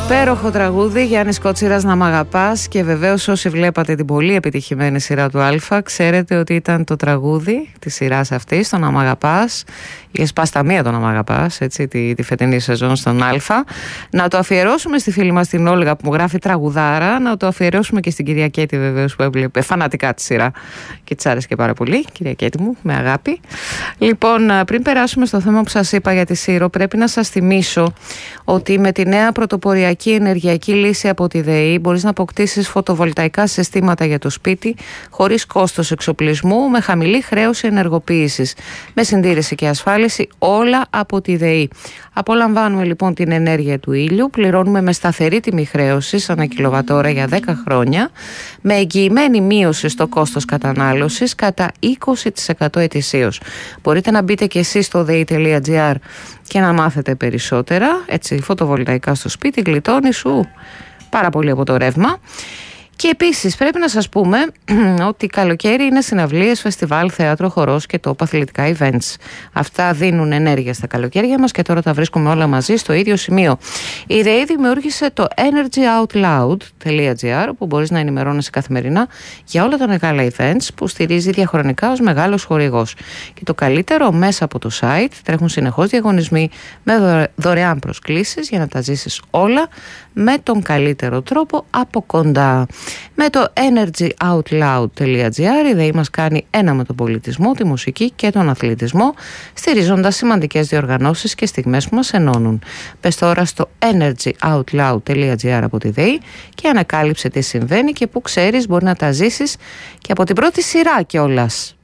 Υπέροχο τραγούδι, Γιάννης Κότσιρας, «Να μ' αγαπάς». Και βεβαίως όσοι βλέπατε την πολύ επιτυχημένη σειρά του Α, ξέρετε ότι ήταν το τραγούδι της σειράς αυτής, το «Να μ' αγαπάς». Είχε σπάσει τα μία το «Να μ' αγαπάς», έτσι, τη φετινή σεζόν στον Α. Να το αφιερώσουμε στη φίλη μας την Όλγα που μου γράφει τραγουδάρα, να το αφιερώσουμε και στην κυρία Κέτη βεβαίως που έβλεπε φανατικά τη σειρά και της άρεσε και πάρα πολύ. Κυρία Κέτη μου, με αγάπη. Λοιπόν, πριν περάσουμε στο θέμα που σας είπα για τη Σύρο, πρέπει να σας θυμίσω ότι με τη νέα πρωτοποριακή ενεργειακή λύση από τη ΔΕΗ μπορείς να αποκτήσεις φωτοβολταϊκά συστήματα για το σπίτι χωρίς κόστος εξοπλισμού, με χαμηλή χρέωση ενεργοποίησης, με συντήρηση και ασφάλιση, όλα από τη ΔΕΗ. Απολαμβάνουμε λοιπόν την ενέργεια του ήλιου, πληρώνουμε με σταθερή τιμή χρέωσης ανά κιλοβατόρα για 10 χρόνια, με εγγυημένη μείωση στο κόστος κατανάλωσης κατά 20% ετησίως. Μπορείτε να μπείτε και εσείς στο dei.gr και να μάθετε περισσότερα. Έτσι, φωτοβολταϊκά στο σπίτι, γλιτώνει σου πάρα πολύ από το ρεύμα. Και επίσης πρέπει να σας πούμε ότι καλοκαίρι είναι συναυλίες, φεστιβάλ, θέατρο, χορός και τόπα αθλητικά events. Αυτά δίνουν ενέργεια στα καλοκαίρια μας και τώρα τα βρίσκουμε όλα μαζί στο ίδιο σημείο. Η ΔΕΗ δημιούργησε το energyoutloud.gr, όπου μπορείς να ενημερώνεσαι καθημερινά για όλα τα μεγάλα events που στηρίζει διαχρονικά ως μεγάλος χορηγός. Και το καλύτερο, μέσα από το site τρέχουν συνεχώς διαγωνισμοί με δωρεάν προσκλήσεις για να τα ζήσεις όλα με τον καλύτερο τρόπο από κοντά. Με το energyoutloud.gr η ΔΕΗ μας κάνει ένα με τον πολιτισμό, τη μουσική και τον αθλητισμό, στηρίζοντας σημαντικές διοργανώσεις και στιγμές που μας ενώνουν. Πες τώρα στο energyoutloud.gr από τη ΔΕΗ και ανακάλυψε τι συμβαίνει και που ξέρεις μπορεί να τα ζήσεις και από την πρώτη σειρά κιόλας.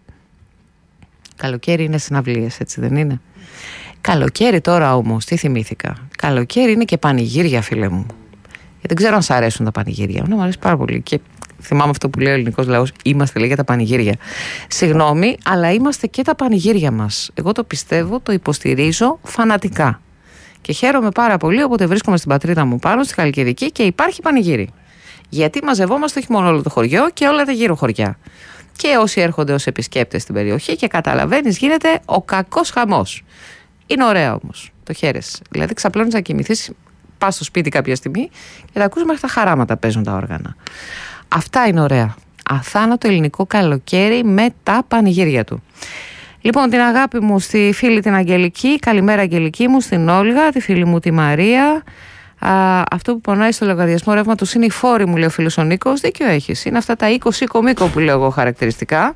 Καλοκαίρι είναι συναυλίες, έτσι δεν είναι? Καλοκαίρι τώρα όμως, τι θυμήθηκα? Καλοκαίρι είναι και πανηγύρια, φίλε μου. Δεν ξέρω αν σ' αρέσουν τα πανηγύρια. Μου αρέσει πάρα πολύ. Και θυμάμαι αυτό που λέει ο ελληνικός λαός: είμαστε, λέει, για τα πανηγύρια. Συγγνώμη, αλλά είμαστε και τα πανηγύρια μας. Εγώ το πιστεύω, το υποστηρίζω φανατικά. Και χαίρομαι πάρα πολύ όποτε βρίσκομαι στην πατρίδα μου πάνω, στη Χαλκιδική και υπάρχει πανηγύρι. Γιατί μαζευόμαστε όχι μόνο όλο το χωριό και όλα τα γύρω χωριά. Και όσοι έρχονται ως επισκέπτες στην περιοχή και καταλαβαίνεις, γίνεται ο κακός χαμός. Είναι ωραία όμως. Το χαίρεσαι. Δηλαδή, ξαπλώνεις να κοιμηθείς. Πας στο σπίτι κάποια στιγμή και τα ακούς μέχρι τα χαράματα παίζουν τα όργανα. Αυτά είναι ωραία. Αθάνατο ελληνικό καλοκαίρι με τα πανηγύρια του. Λοιπόν, την αγάπη μου στη φίλη την Αγγελική, καλημέρα Αγγελική μου, στην Όλγα, τη φίλη μου τη Μαρία. Αυτό που πονάει στο λογαριασμό ρεύματος είναι η φόρη, μου λέει ο φίλος ο Νίκος. Δίκιο έχεις. Είναι αυτά τα 20 κομίκο που λέω εγώ χαρακτηριστικά.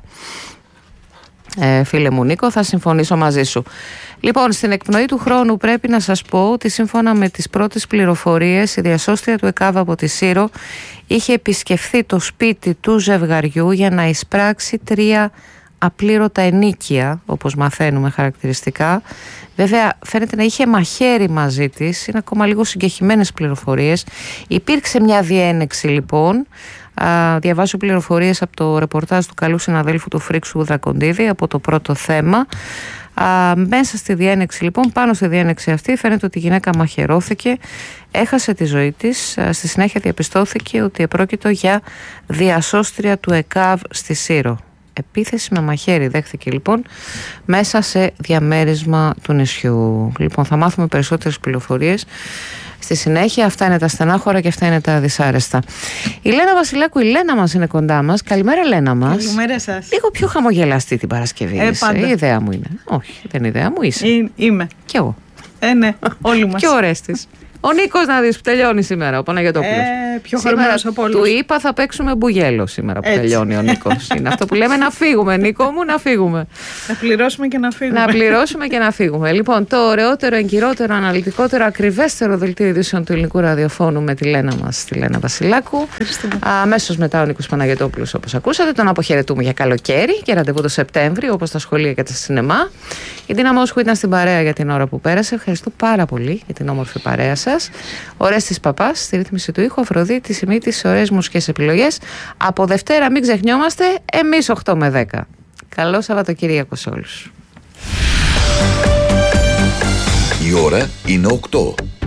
Φίλε μου Νίκο, θα συμφωνήσω μαζί σου. Λοιπόν, στην εκπνοή του χρόνου πρέπει να σας πω ότι σύμφωνα με τις πρώτες πληροφορίες η διασώστρια του ΕΚΑΒ από τη Σύρο είχε επισκεφθεί το σπίτι του ζευγαριού για να εισπράξει 3 απλήρωτα ενίκια, όπως μαθαίνουμε χαρακτηριστικά. Βέβαια φαίνεται να είχε μαχαίρι μαζί της, είναι ακόμα λίγο συγκεχημένες πληροφορίες. Υπήρξε μια διένεξη λοιπόν. Διαβάζω πληροφορίες από το ρεπορτάζ του καλού συναδέλφου του Φρίξου Δρακοντίδη από το πρώτο θέμα. Μέσα στη διένεξη λοιπόν, πάνω στη διένεξη αυτή φαίνεται ότι η γυναίκα μαχαιρώθηκε, έχασε τη ζωή της. Στη συνέχεια διαπιστώθηκε ότι επρόκειτο για διασώστρια του ΕΚΑΒ στη Σύρο. Επίθεση με μαχαίρι δέχθηκε λοιπόν μέσα σε διαμέρισμα του νησιού. Λοιπόν, θα μάθουμε περισσότερες πληροφορίες στη συνέχεια. Αυτά είναι τα στενάχωρα και αυτά είναι τα δυσάρεστα. Η Λένα Βασιλάκου, η Λένα μας είναι κοντά μας. Καλημέρα Λένα μας. Καλημέρα σας. Λίγο πιο χαμογελαστή την Παρασκευή είσαι. Η ιδέα μου είναι. Όχι, δεν είναι ιδέα μου, είσαι. Είμαι. Κι εγώ. Ναι, όλοι μας. Και ο Ρέστης. Ο Νίκος να δεις που τελειώνει σήμερα, ο Παναγιωτόπουλος. Πιο χαρούμενος από όλους. Του είπα θα παίξουμε μπουγέλο σήμερα που τελειώνει ο Νίκος. Είναι αυτό που λέμε να φύγουμε, Νίκο μου, να φύγουμε. Να πληρώσουμε και να φύγουμε. Να πληρώσουμε και να φύγουμε. Λοιπόν, το ωραιότερο, εγκυρότερο, αναλυτικότερο, ακριβέστερο δελτίο ειδήσεων του ελληνικού ραδιοφώνου με τη Λένα μας, τη Λένα Βασιλάκου. Αμέσως μετά ο Νίκος Παναγιωτόπουλος, όπως ακούσατε. Τον αποχαιρετούμε για καλοκαίρι και ραντεβού το Σεπτέμβριο, όπως τα σχολεία και τα σινεμά. Η Ντίνα Μόσχου ήταν στην παρέα για την ώρα που πέρασε. Ευχαριστώ πάρα πολύ για την όμορφη παρέα σας. Ο Ρέστης Παπάς στη ρύθμιση του ήχου, Αφροδίτη Σιμίτη σε ωραίες μουσικές επιλογές. Από Δευτέρα μην ξεχνιόμαστε, εμείς 8 με 10. Καλό Σαββατοκύριακο σε όλους. Η ώρα είναι 8.